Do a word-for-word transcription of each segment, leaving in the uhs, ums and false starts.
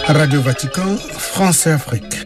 Radio Vatican, France et Afrique.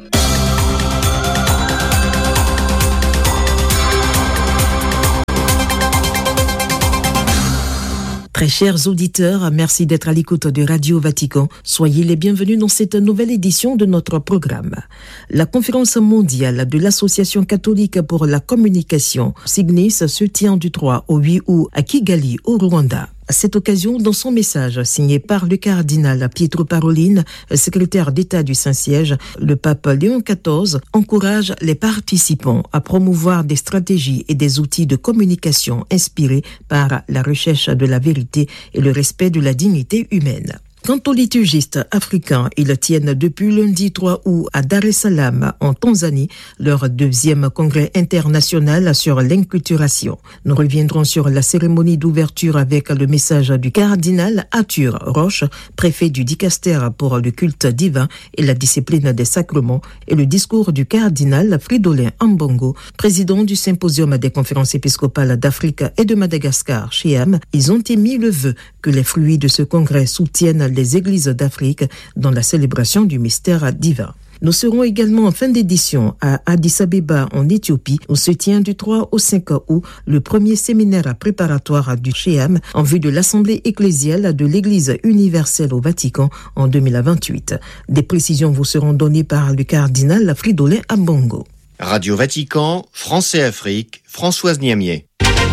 Très chers auditeurs, merci d'être à l'écoute de Radio Vatican. Soyez les bienvenus dans cette nouvelle édition de notre programme. La conférence mondiale de l'Association catholique pour la communication, SIGNIS, se tient du trois au huit août à Kigali, au Rwanda. À cette occasion, dans son message signé par le cardinal Pietro Parolin, secrétaire d'État du Saint-Siège, le pape Léon quatorze encourage les participants à promouvoir des stratégies et des outils de communication inspirés par la recherche de la vérité et le respect de la dignité humaine. Quant aux liturgistes africains, ils tiennent depuis lundi trois août à Dar es Salaam, en Tanzanie, leur deuxième congrès international sur l'inculturation. Nous reviendrons sur la cérémonie d'ouverture avec le message du cardinal Arthur Roche, préfet du Dicaster pour le culte divin et la discipline des sacrements, et le discours du cardinal Fridolin Ambongo, président du symposium des conférences épiscopales d'Afrique et de Madagascar, C H E M. Ils ont émis le vœu que les fruits de ce congrès soutiennent les églises d'Afrique dans la célébration du mystère divin. Nous serons également en fin d'édition à Addis Abeba en Éthiopie où se tient du trois au cinq août le premier séminaire préparatoire du C H E M en vue de l'Assemblée ecclésiale de l'Église universelle au Vatican en deux mille vingt-huit. Des précisions vous seront données par le cardinal Fridolin Ambongo. Radio Vatican, France et Afrique, Françoise Niamier.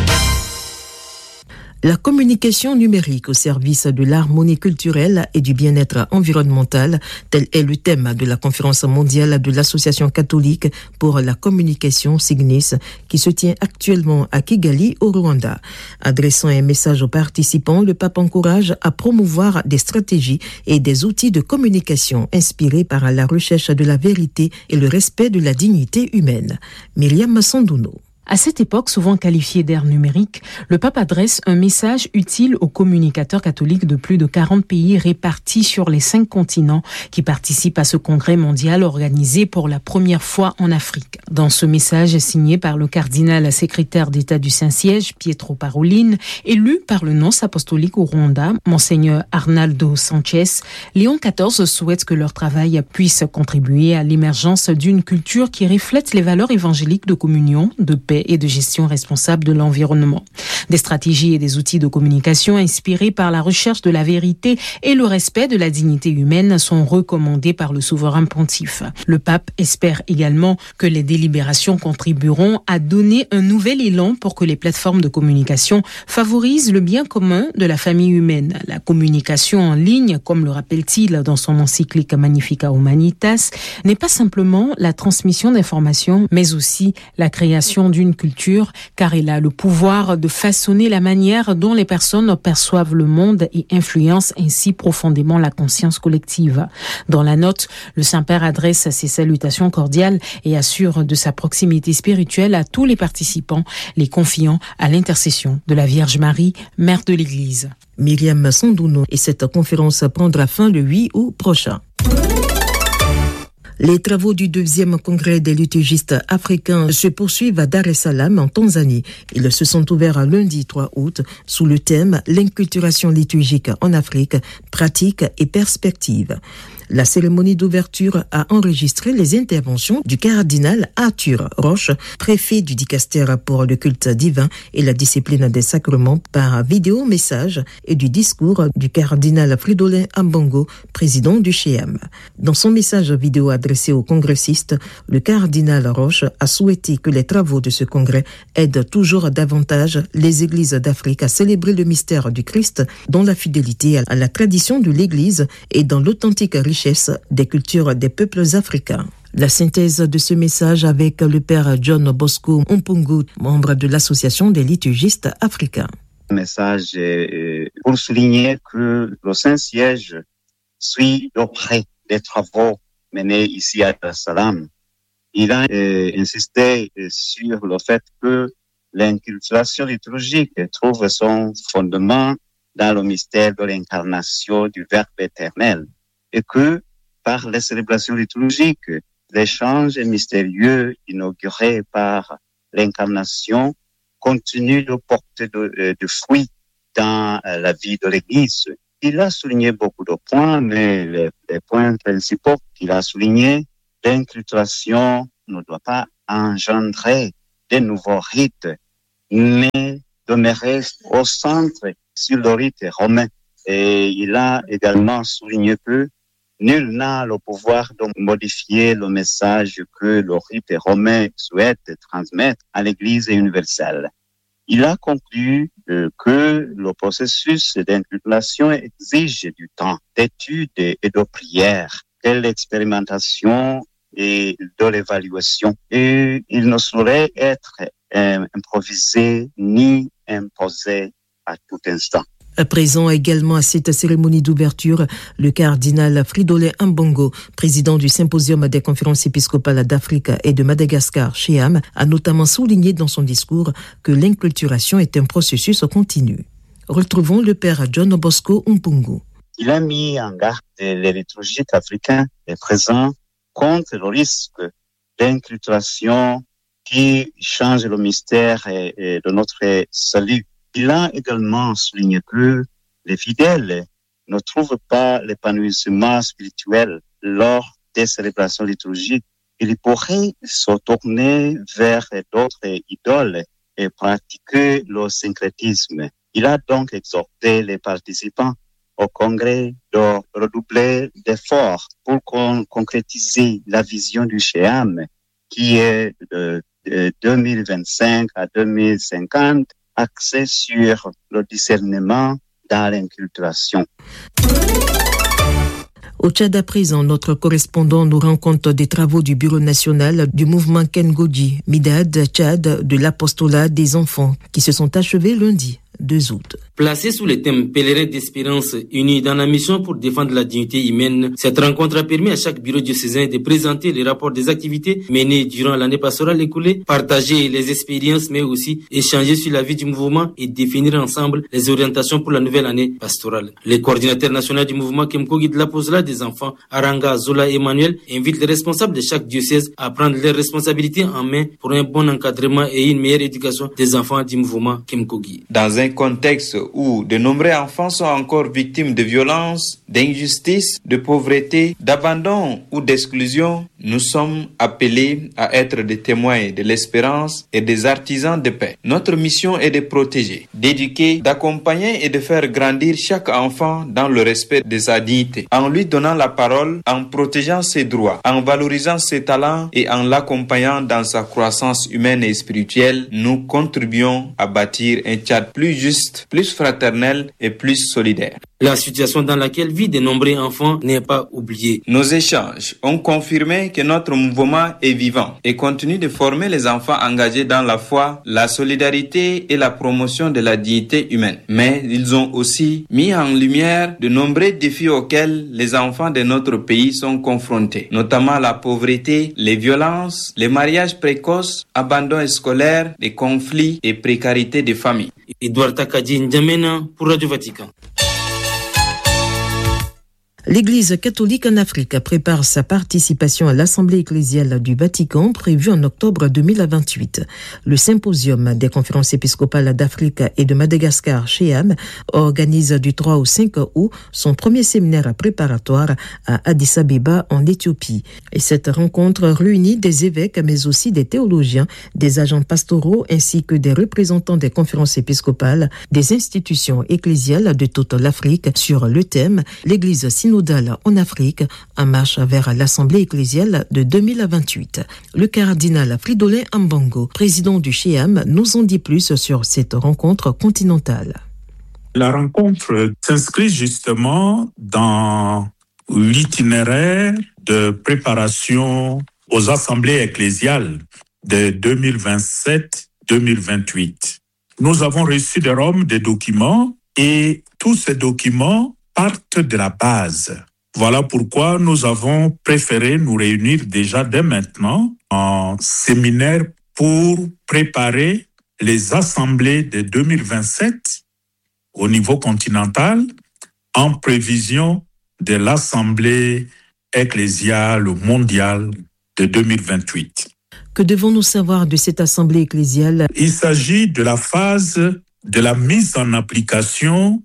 La communication numérique au service de l'harmonie culturelle et du bien-être environnemental, tel est le thème de la conférence mondiale de l'Association catholique pour la communication SIGNIS qui se tient actuellement à Kigali au Rwanda. Adressant un message aux participants, le pape encourage à promouvoir des stratégies et des outils de communication inspirés par la recherche de la vérité et le respect de la dignité humaine. Myriam Sandouno. À cette époque, souvent qualifiée d'ère numérique, le pape adresse un message utile aux communicateurs catholiques de plus de quarante pays répartis sur les cinq continents qui participent à ce congrès mondial organisé pour la première fois en Afrique. Dans ce message signé par le cardinal secrétaire d'État du Saint-Siège, Pietro Parolin, et lu par le nonce apostolique au Rwanda, Monseigneur Arnaldo Sanchez, Léon quatorze souhaite que leur travail puisse contribuer à l'émergence d'une culture qui reflète les valeurs évangéliques de communion, de paix et de gestion responsable de l'environnement. Des stratégies et des outils de communication inspirés par la recherche de la vérité et le respect de la dignité humaine sont recommandés par le souverain pontife. Le pape espère également que les délibérations contribueront à donner un nouvel élan pour que les plateformes de communication favorisent le bien commun de la famille humaine. La communication en ligne, comme le rappelle-t-il dans son encyclique Magnificat Humanitas, n'est pas simplement la transmission d'informations, mais aussi la création d'une culture, car elle a le pouvoir de façonner la manière dont les personnes perçoivent le monde et influence ainsi profondément la conscience collective. Dans la note, le Saint-Père adresse ses salutations cordiales et assure de sa proximité spirituelle à tous les participants, les confiant à l'intercession de la Vierge Marie, Mère de l'Église. Myriam Sandouno, et cette conférence prendra fin le huit août prochain. Les travaux du deuxième congrès des liturgistes africains se poursuivent à Dar es Salaam en Tanzanie. Ils se sont ouverts lundi trois août sous le thème « L'inculturation liturgique en Afrique, pratiques et perspectives ». La cérémonie d'ouverture a enregistré les interventions du cardinal Arthur Roche, préfet du Dicaster pour le culte divin et la discipline des sacrements par vidéo-message et du discours du cardinal Fridolin Ambongo, président du C H E M. Dans son message vidéo adressé aux congressistes, le cardinal Roche a souhaité que les travaux de ce congrès aident toujours davantage les églises d'Afrique à célébrer le mystère du Christ dans la fidélité à la tradition de l'Église et dans l'authentique richesse des cultures des peuples africains. La synthèse de ce message avec le père John Bosco Mpungu, membre de l'Association des liturgistes africains. Le message est pour souligner que le Saint-Siège suit de près les travaux menés ici à Dar es Salaam. Il a euh, insisté sur le fait que l'inculturation liturgique trouve son fondement dans le mystère de l'incarnation du Verbe éternel et que par les célébrations liturgiques, l'échange mystérieux inauguré par l'incarnation continue de porter de, de fruits dans la vie de l'Église. Il a souligné beaucoup de points, mais les, les points principaux qu'il a soulignés, l'inculturation ne doit pas engendrer de nouveaux rites, mais demeurer au centre sur le rite romain. Et il a également souligné que nul n'a le pouvoir de modifier le message que le rite romain souhaite transmettre à l'Église universelle. Il a conclu euh, que le processus d'inculturation exige du temps d'étude et de prière, de l'expérimentation et de l'évaluation. Et il ne saurait être euh, improvisé ni imposé à tout instant. Présent également à cette cérémonie d'ouverture, le cardinal Fridolin Ambongo, président du Symposium des conférences épiscopales d'Afrique et de Madagascar, C E A M, a notamment souligné dans son discours que l'inculturation est un processus continu. Retrouvons le père John Bosco Umpungu. Il a mis en garde les liturgiques africains et présents contre le risque d'inculturation qui change le mystère de notre salut. Il a également souligné que les fidèles ne trouvent pas l'épanouissement spirituel lors des célébrations liturgiques. Ils pourraient se tourner vers d'autres idoles et pratiquer le syncrétisme. Il a donc exhorté les participants au congrès de redoubler d'efforts pour con- concrétiser la vision du C E A M qui est de, de deux mille vingt-cinq à deux mille cinquante axé sur le discernement dans l'inculturation. Au Tchad à présent, notre correspondant nous rend compte des travaux du Bureau national du mouvement Kengoji, Midad Tchad de l'apostolat des enfants, qui se sont achevés lundi deux août. Placé sous le thème Pèlerins d'espérance unis dans la mission pour défendre la dignité humaine, cette rencontre a permis à chaque bureau diocésain de présenter les rapports des activités menées durant l'année pastorale écoulée, partager les expériences mais aussi échanger sur la vie du mouvement et définir ensemble les orientations pour la nouvelle année pastorale. Le coordinateur national du mouvement Kemkogi de l'apostolat des enfants, Aranga Zola Emmanuel, invite les responsables de chaque diocèse à prendre leurs responsabilités en main pour un bon encadrement et une meilleure éducation des enfants du mouvement Kemkogi. Dans un contexte où de nombreux enfants sont encore victimes de violences, d'injustice, de pauvreté, d'abandon ou d'exclusion, nous sommes appelés à être des témoins de l'espérance et des artisans de paix. Notre mission est de protéger, d'éduquer, d'accompagner et de faire grandir chaque enfant dans le respect de sa dignité, en lui donnant la parole, en protégeant ses droits, en valorisant ses talents et en l'accompagnant dans sa croissance humaine et spirituelle. Nous contribuons à bâtir un Tchad plus juste, plus fraternel et plus solidaire. La situation dans laquelle vivent de nombreux enfants n'est pas oubliée. Nos échanges ont confirmé que notre mouvement est vivant et continue de former les enfants engagés dans la foi, la solidarité et la promotion de la dignité humaine. Mais ils ont aussi mis en lumière de nombreux défis auxquels les enfants de notre pays sont confrontés, notamment la pauvreté, les violences, les mariages précoces, abandon scolaire, les conflits et précarité des familles. Edouard Takadji N'Djamena pour Radio Vatican. L'Église catholique en Afrique prépare sa participation à l'Assemblée ecclésiale du Vatican prévue en octobre deux mille vingt-huit. Le Symposium des conférences épiscopales d'Afrique et de Madagascar, C E A M, organise du trois au cinq août son premier séminaire préparatoire à Addis Abeba en Éthiopie. Et cette rencontre réunit des évêques mais aussi des théologiens, des agents pastoraux ainsi que des représentants des conférences épiscopales, des institutions ecclésiales de toute l'Afrique sur le thème « L'Église synodale en Afrique, en marche vers l'Assemblée ecclésiale de deux mille vingt-huit. Le cardinal Fridolin Ambongo, président du C E A M, nous en dit plus sur cette rencontre continentale. La rencontre s'inscrit justement dans l'itinéraire de préparation aux assemblées ecclésiales de deux mille vingt-sept deux mille vingt-huit. Nous avons reçu de Rome des documents et tous ces documents partent de la base. Voilà pourquoi nous avons préféré nous réunir déjà dès maintenant en séminaire pour préparer les assemblées de deux mille vingt-sept au niveau continental en prévision de l'Assemblée ecclésiale mondiale de deux mille vingt-huit. Que devons-nous savoir de cette Assemblée ecclésiale ? Il s'agit de la phase de la mise en application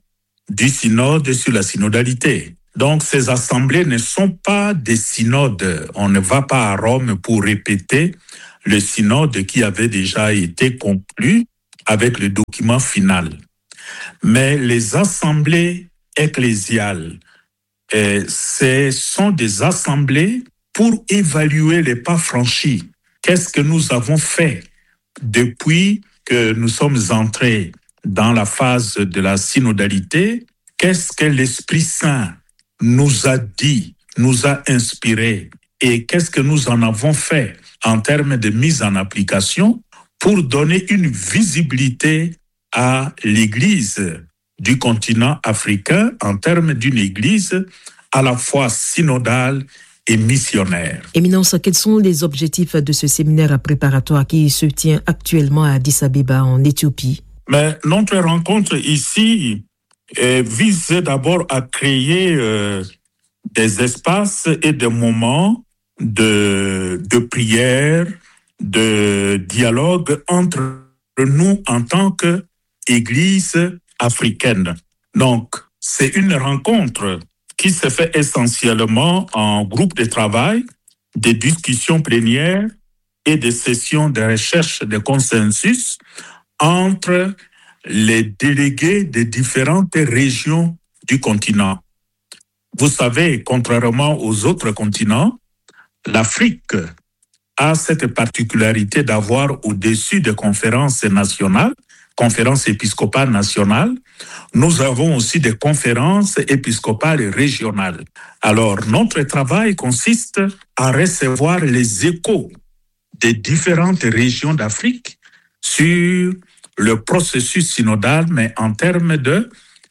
du synode sur la synodalité. Donc, ces assemblées ne sont pas des synodes. On ne va pas à Rome pour répéter le synode qui avait déjà été conclu avec le document final. Mais les assemblées ecclésiales, euh, ce sont des assemblées pour évaluer les pas franchis. Qu'est-ce que nous avons fait depuis que nous sommes entrés dans la phase de la synodalité? Qu'est-ce que l'Esprit Saint nous a dit, nous a inspiré, et qu'est-ce que nous en avons fait en termes de mise en application pour donner une visibilité à l'Église du continent africain en termes d'une Église à la fois synodale et missionnaire. Éminence, quels sont les objectifs de ce séminaire préparatoire qui se tient actuellement à Addis Abeba en Éthiopie? Mais notre rencontre ici euh, vise d'abord à créer euh, des espaces et des moments de, de prière, de dialogue entre nous en tant qu'Église africaine. Donc, c'est une rencontre qui se fait essentiellement en groupe de travail, des discussions plénières et des sessions de recherche de consensus entre les délégués des différentes régions du continent. Vous savez, contrairement aux autres continents, l'Afrique a cette particularité d'avoir au-dessus des conférences nationales, conférences épiscopales nationales, nous avons aussi des conférences épiscopales régionales. Alors, notre travail consiste à recevoir les échos des différentes régions d'Afrique sur le processus synodal, mais en termes de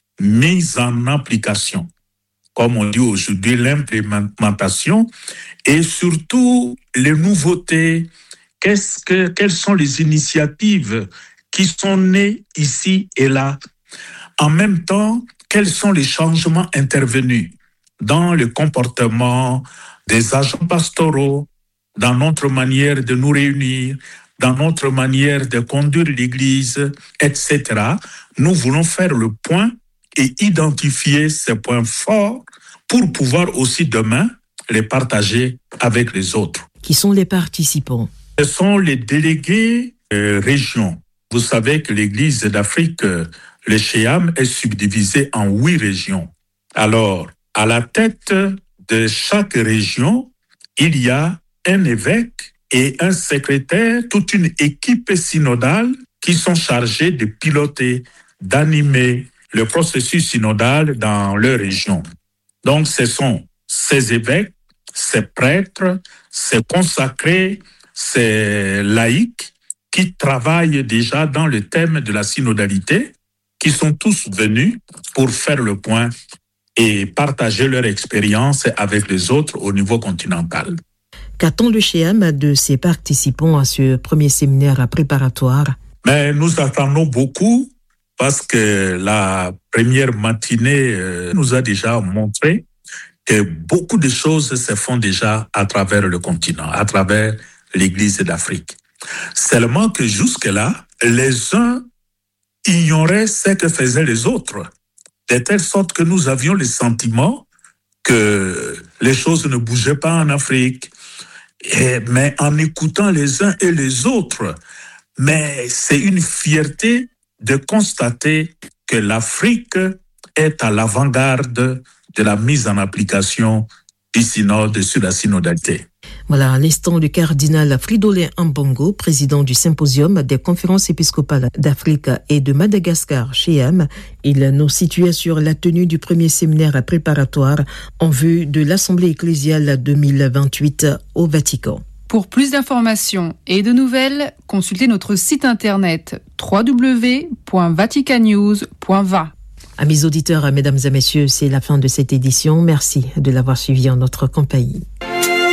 mise en application. Comme on dit aujourd'hui, l'implémentation et surtout les nouveautés. Qu'est-ce que, quelles sont les initiatives qui sont nées ici et là? En même temps, quels sont les changements intervenus dans le comportement des agents pastoraux, dans notre manière de nous réunir, dans notre manière de conduire l'Église, et cetera. Nous voulons faire le point et identifier ces points forts pour pouvoir aussi demain les partager avec les autres. Qui sont les participants? Ce sont les délégués euh, régions. Vous savez que l'Église d'Afrique, le Shéam, est subdivisée en huit régions. Alors, à la tête de chaque région, il y a un évêque et un secrétaire, toute une équipe synodale qui sont chargés de piloter, d'animer le processus synodal dans leur région. Donc, ce sont ces évêques, ces prêtres, ces consacrés, ces laïcs qui travaillent déjà dans le thème de la synodalité, qui sont tous venus pour faire le point et partager leur expérience avec les autres au niveau continental. Qu'attend le Shéam de ses participants à ce premier séminaire préparatoire? Mais nous attendons beaucoup parce que la première matinée euh, nous a déjà montré que beaucoup de choses se font déjà à travers le continent, à travers l'Église d'Afrique. Seulement que jusque-là, les uns ignoraient ce que faisaient les autres, de telle sorte que nous avions le sentiment que les choses ne bougeaient pas en Afrique, et, mais en écoutant les uns et les autres. Mais c'est une fierté de constater que l'Afrique est à l'avant-garde de la mise en application du synode sur la synodalité. Voilà, à l'instant, le cardinal Fridolin Ambongo, président du symposium des conférences épiscopales d'Afrique et de Madagascar, Shéam, il nous situait sur la tenue du premier séminaire préparatoire en vue de l'Assemblée ecclésiale deux mille vingt-huit au Vatican. Pour plus d'informations et de nouvelles, consultez notre site internet w w w point vaticanews point v a. Amis auditeurs, mesdames et messieurs, c'est la fin de cette édition. Merci de l'avoir suivi en notre compagnie.